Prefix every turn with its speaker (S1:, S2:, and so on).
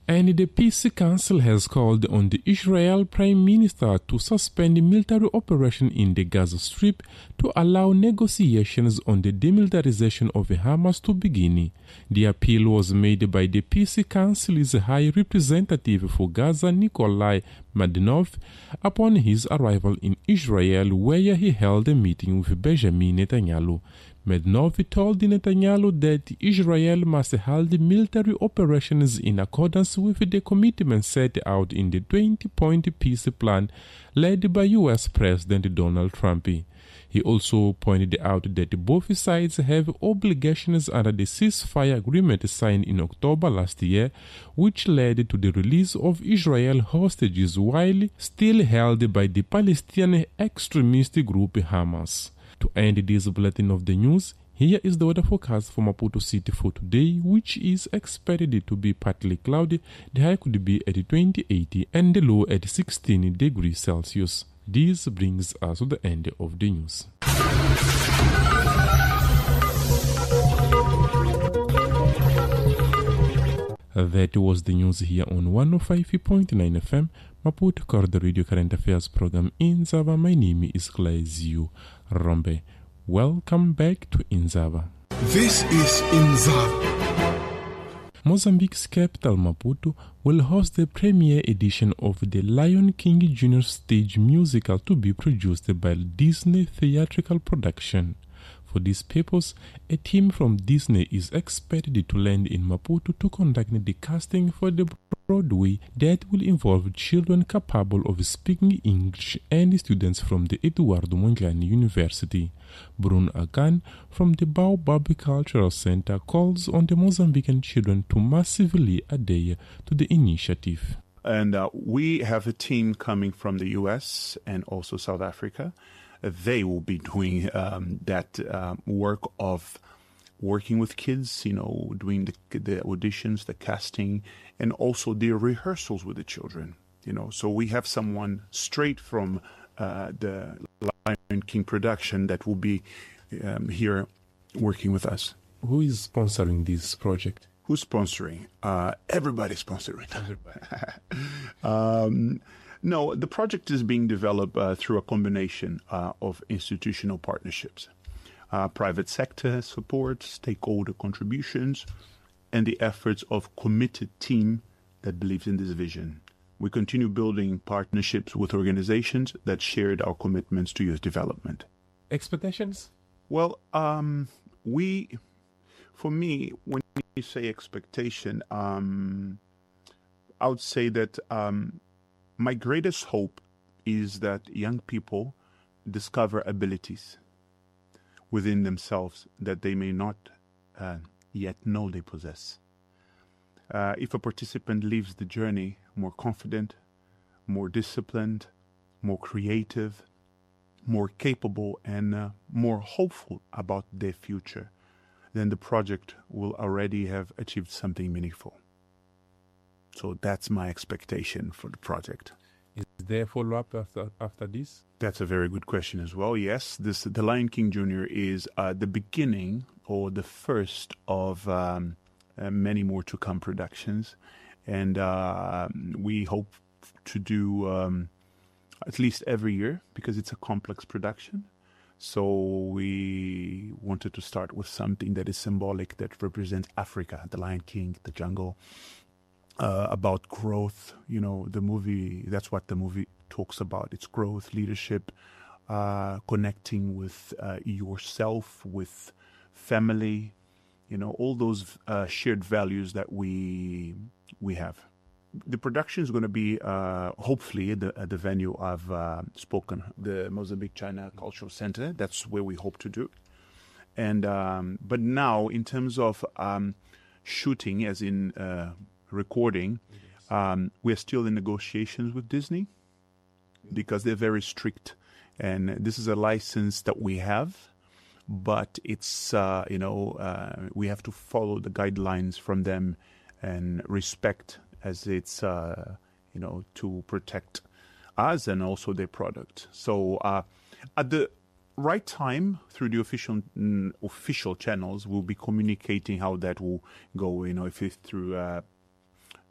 S1: And the Peace Council has called on the Israel Prime Minister to suspend military operation in the Gaza Strip to allow negotiations on the demilitarization of Hamas to begin. The appeal was made by the Peace Council's High Representative for Gaza, Nikolai Mladenov, upon his arrival in Israel, where he held a meeting with Benjamin Netanyahu. Mladenov told Netanyahu that Israel must hold military operations in accordance with the commitments set out in the 20-point peace plan led by U.S. President Donald Trump. He also pointed out that both sides have obligations under the ceasefire agreement signed in October last year, which led to the release of Israel hostages while still held by the Palestinian extremist group Hamas. To end this bulletin of the news, here is the weather forecast for Maputo City for today, which is expected to be partly cloudy. The high could be at 28 and the low at 16 degrees Celsius. This brings us to the end of the news. That was the news here on 105.9 FM, Maputo Corridor Radio Current Affairs program Inzava. My name is Claizio Rombe. Welcome back to Inzava.
S2: This is Inzava.
S1: Mozambique's capital, Maputo, will host the premiere edition of the Lion King Jr. stage musical to be produced by Disney Theatrical Production. For this purpose, a team from Disney is expected to land in Maputo to conduct the casting for the Broadway that will involve children capable of speaking English and students from the Eduardo Mondlane University. Bruno Agan from the Baobab Cultural Center calls on the Mozambican children to massively adhere to the initiative.
S3: And we have a team coming from the U.S. and also South Africa. They will be doing that work of working with kids, doing the auditions, the casting, and also the rehearsals with the children. So we have someone straight from the Lion King production that will be here working with us.
S1: Who is sponsoring this project?
S3: Who's sponsoring? Everybody's sponsoring. No, the project is being developed through a combination of institutional partnerships, private sector support, stakeholder contributions, and the efforts of committed team that believes in this vision. We continue building partnerships with organizations that shared our commitments to youth development.
S1: Expectations?
S3: Well, for me, when you say expectation, I would say that my greatest hope is that young people discover abilities within themselves that they may not yet know they possess. If a participant leaves the journey more confident, more disciplined, more creative, more capable, and more hopeful about their future, then the project will already have achieved something meaningful. So that's my expectation for the project.
S1: Is there follow-up after this?
S3: That's a very good question as well. Yes, the Lion King Jr. is the beginning or the first of many more to come productions. And we hope to do at least every year because it's a complex production. So we wanted to start with something that is symbolic, that represents Africa, the Lion King, the jungle, about growth. The movie, that's what the movie talks about. It's growth, leadership, connecting with yourself, with family, all those shared values that we have. The production is going to be hopefully at the venue I've spoken, the Mozambique China Cultural Center. That's where we hope to do. And but now, in terms of shooting, as in recording, we're still in negotiations with Disney because they're very strict, and this is a license that we have, but it's we have to follow the guidelines from them and respect, as it's to protect us and also their product. So at the right time, through the official channels, we'll be communicating how that will go. If it's through